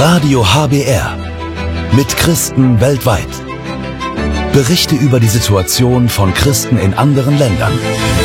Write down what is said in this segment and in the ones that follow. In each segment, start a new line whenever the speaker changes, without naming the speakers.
Radio HBR mit Christen weltweit. Berichte über die Situation von Christen in anderen Ländern.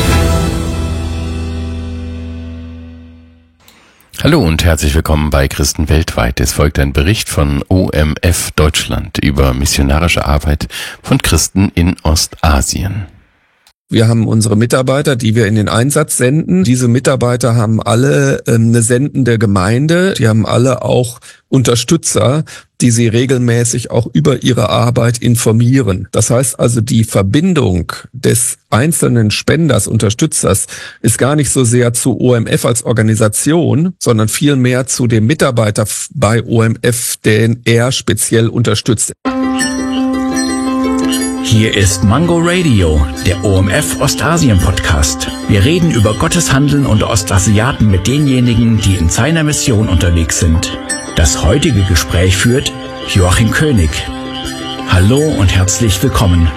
Hallo und herzlich willkommen bei Christen weltweit. Es folgt ein Bericht von OMF Deutschland über missionarische Arbeit von Christen in Ostasien.
Wir haben unsere Mitarbeiter, die wir in den Einsatz senden. Diese Mitarbeiter haben alle eine sendende Gemeinde. Die haben alle auch Unterstützer, die sie regelmäßig auch über ihre Arbeit informieren. Das heißt also, die Verbindung des einzelnen Spenders, Unterstützers ist gar nicht so sehr zu OMF als Organisation, sondern vielmehr zu dem Mitarbeiter bei OMF, den er speziell unterstützt.
Hier ist Mango Radio, der OMF Ostasien Podcast. Wir reden über Gottes Handeln unter Ostasiaten mit denjenigen, die in seiner Mission unterwegs sind. Das heutige Gespräch führt Joachim König. Hallo und herzlich willkommen.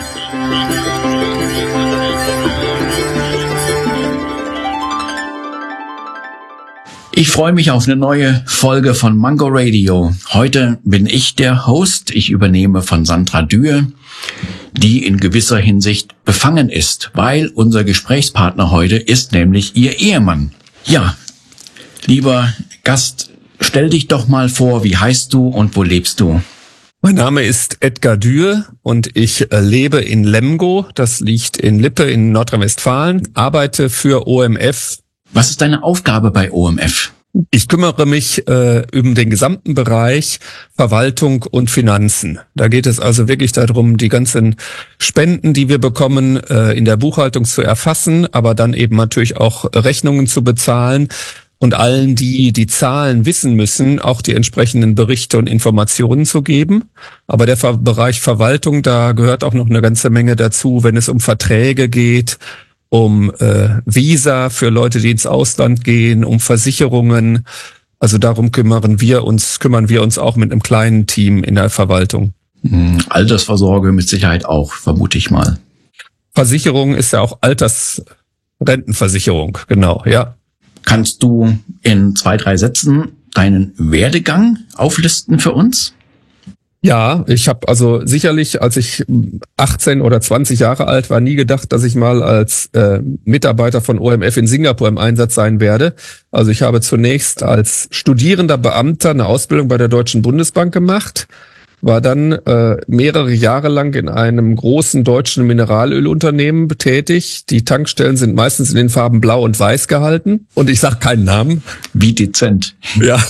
Ich freue mich auf eine neue Folge von Mango Radio. Heute bin ich der Host. Ich übernehme von Sandra Dürr, die in gewisser Hinsicht befangen ist, weil unser Gesprächspartner heute ist nämlich ihr Ehemann. Ja, lieber Gast, stell dich doch mal vor, wie heißt du und wo lebst du?
Mein Name ist Edgar Dürr und ich lebe in Lemgo, das liegt in Lippe in Nordrhein-Westfalen, arbeite für OMF.
Was ist deine Aufgabe bei OMF?
Ich kümmere mich um den gesamten Bereich Verwaltung und Finanzen. Da geht es also wirklich darum, die ganzen Spenden, die wir bekommen, in der Buchhaltung zu erfassen, aber dann eben natürlich auch Rechnungen zu bezahlen und allen, die die Zahlen wissen müssen, auch die entsprechenden Berichte und Informationen zu geben. Aber der Bereich Verwaltung, da gehört auch noch eine ganze Menge dazu, wenn es um Verträge geht, um Visa für Leute, die ins Ausland gehen, um Versicherungen. Also darum kümmern wir uns auch mit einem kleinen Team in der Verwaltung.
Altersvorsorge mit Sicherheit auch, vermute ich mal.
Versicherung ist ja auch Altersrentenversicherung, genau, ja.
Kannst du in 2, 3 Sätzen deinen Werdegang auflisten für uns?
Ja, ich habe also sicherlich, als ich 18 oder 20 Jahre alt war, nie gedacht, dass ich mal als Mitarbeiter von OMF in Singapur im Einsatz sein werde. Also ich habe zunächst als studierender Beamter eine Ausbildung bei der Deutschen Bundesbank gemacht, war dann mehrere Jahre lang in einem großen deutschen Mineralölunternehmen tätig. Die Tankstellen sind meistens in den Farben Blau und Weiß gehalten und ich sage keinen Namen.
Wie dezent.
Ja.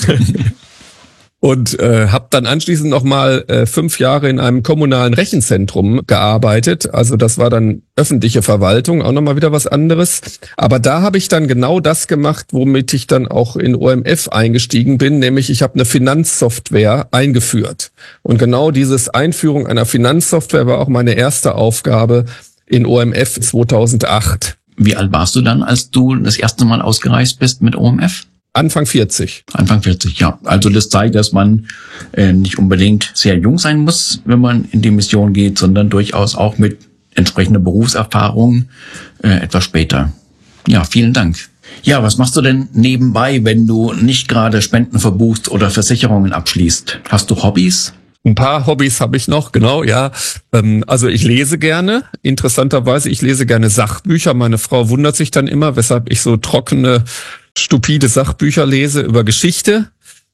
Und habe dann anschließend nochmal 5 Jahre in einem kommunalen Rechenzentrum gearbeitet. Also das war dann öffentliche Verwaltung, auch nochmal wieder was anderes. Aber da habe ich dann genau das gemacht, womit ich dann auch in OMF eingestiegen bin, nämlich ich habe eine Finanzsoftware eingeführt. Und genau dieses Einführung einer Finanzsoftware war auch meine erste Aufgabe in OMF 2008.
Wie alt warst du dann, als du das erste Mal ausgereist bist mit OMF?
Anfang 40.
Anfang 40, ja. Also das zeigt, dass man nicht unbedingt sehr jung sein muss, wenn man in die Mission geht, sondern durchaus auch mit entsprechender Berufserfahrung etwas später. Ja, vielen Dank. Ja, was machst du denn nebenbei, wenn du nicht gerade Spenden verbuchst oder Versicherungen abschließt? Hast du Hobbys?
Ein paar Hobbys habe ich noch, genau, ja. Also ich lese gerne, interessanterweise, ich lese gerne Sachbücher. Meine Frau wundert sich dann immer, weshalb ich so trockene, stupide Sachbücher lese über Geschichte.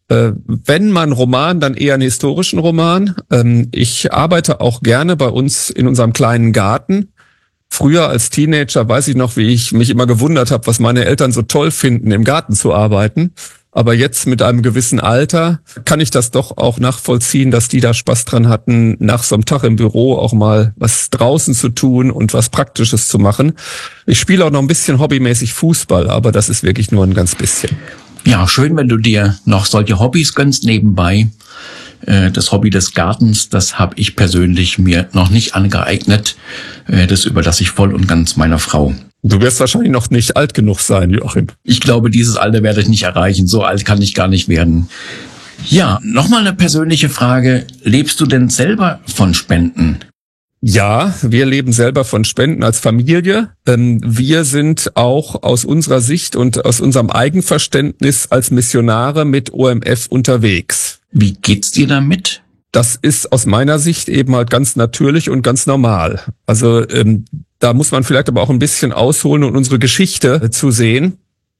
Wenn man Roman, dann eher einen historischen Roman. Ich arbeite auch gerne bei uns in unserem kleinen Garten. Früher als Teenager weiß ich noch, wie ich mich immer gewundert habe, was meine Eltern so toll finden, im Garten zu arbeiten. Aber jetzt mit einem gewissen Alter kann ich das doch auch nachvollziehen, dass die da Spaß dran hatten, nach so einem Tag im Büro auch mal was draußen zu tun und was Praktisches zu machen. Ich spiele auch noch ein bisschen hobbymäßig Fußball, aber das ist wirklich nur ein ganz bisschen.
Ja, schön, wenn du dir noch solche Hobbys gönnst nebenbei. Das Hobby des Gartens, das habe ich persönlich mir noch nicht angeeignet. Das überlasse ich voll und ganz meiner Frau.
Du wirst wahrscheinlich noch nicht alt genug sein, Joachim.
Ich glaube, dieses Alter werde ich nicht erreichen. So alt kann ich gar nicht werden. Ja, nochmal eine persönliche Frage. Lebst du denn selber von Spenden?
Ja, wir leben selber von Spenden als Familie. Wir sind auch aus unserer Sicht und aus unserem Eigenverständnis als Missionare mit OMF unterwegs.
Wie geht's dir damit?
Das ist aus meiner Sicht eben halt ganz natürlich und ganz normal. Also da muss man vielleicht aber auch ein bisschen ausholen und unsere Geschichte zu sehen.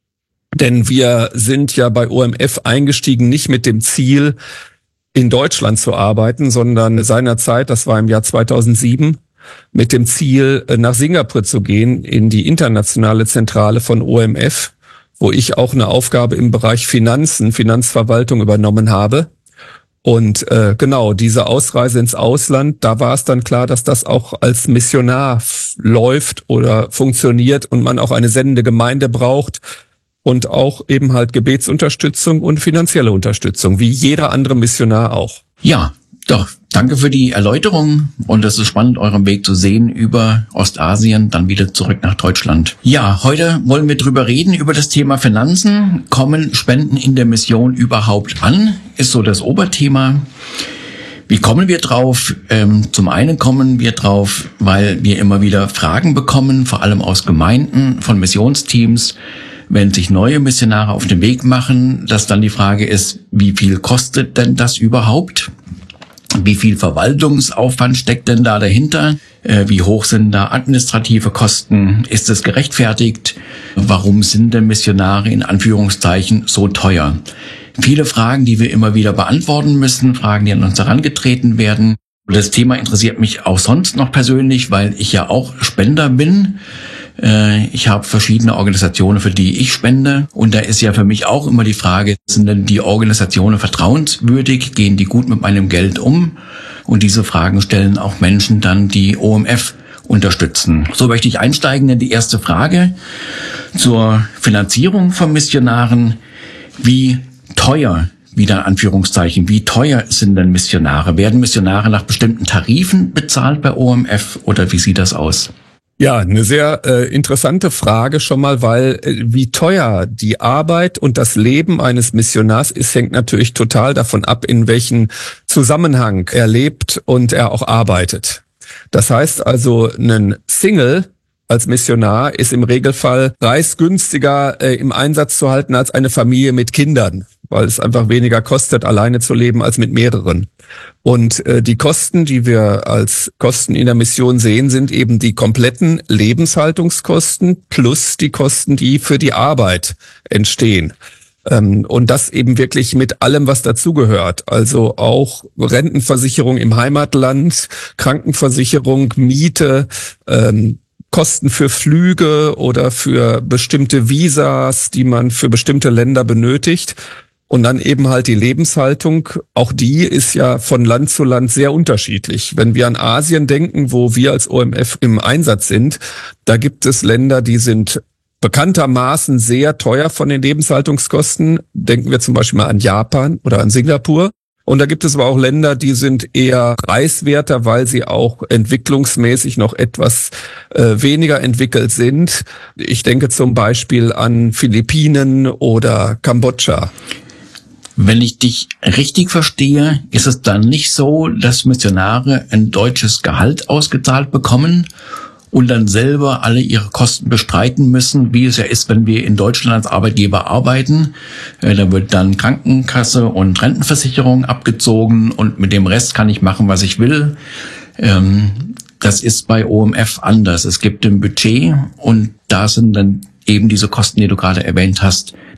Denn wir sind ja bei OMF eingestiegen nicht mit dem Ziel, in Deutschland zu arbeiten, sondern seinerzeit, das war im Jahr 2007, mit dem Ziel, nach Singapur zu gehen, in die internationale Zentrale von OMF, wo ich auch eine Aufgabe im Bereich Finanzen, Finanzverwaltung übernommen habe. Und genau, diese Ausreise ins Ausland, da war es dann klar, dass das auch als Missionar läuft oder funktioniert und man auch eine sendende Gemeinde braucht und auch eben halt Gebetsunterstützung und finanzielle Unterstützung, wie jeder andere Missionar auch.
Ja, doch. Danke für die Erläuterung und es ist spannend, euren Weg zu sehen über Ostasien, dann wieder zurück nach Deutschland. Ja, heute wollen wir drüber reden, über das Thema Finanzen. Kommen Spenden in der Mission überhaupt an? Ist so das Oberthema. Wie kommen wir drauf? Zum einen kommen wir drauf, weil wir immer wieder Fragen bekommen, vor allem aus Gemeinden, von Missionsteams, wenn sich neue Missionare auf den Weg machen, dass dann die Frage ist, wie viel kostet denn das überhaupt? Wie viel Verwaltungsaufwand steckt denn da dahinter? Wie hoch sind da administrative Kosten? Ist es gerechtfertigt? Warum sind denn Missionare in Anführungszeichen so teuer? Viele Fragen, die wir immer wieder beantworten müssen, Fragen, die an uns herangetreten werden. Das Thema interessiert mich auch sonst noch persönlich, weil ich ja auch Spender bin. Ich habe verschiedene Organisationen, für die ich spende. Und da ist ja für mich auch immer die Frage, sind denn die Organisationen vertrauenswürdig? Gehen die gut mit meinem Geld um? Und diese Fragen stellen auch Menschen dann, die OMF unterstützen. So möchte ich einsteigen in die erste Frage zur Finanzierung von Missionaren. Wie teuer, wieder in Anführungszeichen, wie teuer sind denn Missionare? Werden Missionare nach bestimmten Tarifen bezahlt bei OMF oder wie sieht das aus?
Ja, eine sehr interessante Frage schon mal, weil wie teuer die Arbeit und das Leben eines Missionars ist, hängt natürlich total davon ab, in welchem Zusammenhang er lebt und er auch arbeitet. Das heißt also, ein Single als Missionar ist im Regelfall preisgünstiger im Einsatz zu halten als eine Familie mit Kindern, weil es einfach weniger kostet, alleine zu leben als mit mehreren. Und die Kosten, die wir als Kosten in der Mission sehen, sind eben die kompletten Lebenshaltungskosten plus die Kosten, die für die Arbeit entstehen. Und das eben wirklich mit allem, was dazugehört. Also auch Rentenversicherung im Heimatland, Krankenversicherung, Miete, Kosten für Flüge oder für bestimmte Visas, die man für bestimmte Länder benötigt. Und dann eben halt die Lebenshaltung, auch die ist ja von Land zu Land sehr unterschiedlich. Wenn wir an Asien denken, wo wir als OMF im Einsatz sind, da gibt es Länder, die sind bekanntermaßen sehr teuer von den Lebenshaltungskosten. Denken wir zum Beispiel mal an Japan oder an Singapur. Und da gibt es aber auch Länder, die sind eher preiswerter, weil sie auch entwicklungsmäßig noch etwas weniger entwickelt sind. Ich denke zum Beispiel an Philippinen oder Kambodscha.
Wenn ich dich richtig verstehe, ist es dann nicht so, dass Missionare ein deutsches Gehalt ausgezahlt bekommen und dann selber alle ihre Kosten bestreiten müssen, wie es ja ist, wenn wir in Deutschland als Arbeitgeber arbeiten. Da wird dann Krankenkasse und Rentenversicherung abgezogen und mit dem Rest kann ich machen, was ich will. Das ist bei OMF anders. Es gibt ein Budget und da sind dann eben diese Kosten, die du gerade erwähnt hast,